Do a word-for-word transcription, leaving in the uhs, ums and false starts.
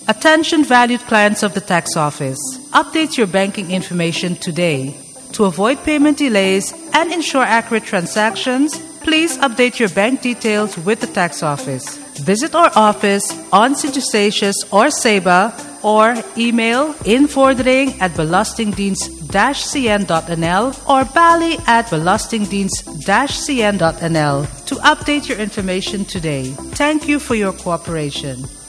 Attention valued clients of the tax office. Update your banking information today. To avoid payment delays and ensure accurate transactions, please update your bank details with the tax office. Visit our office on Sint Eustatius or Ceiba, or email invordering at belastingdienst-cn.nl or bali at belastingdienst-cn.nl to update your information today. Thank you for your cooperation.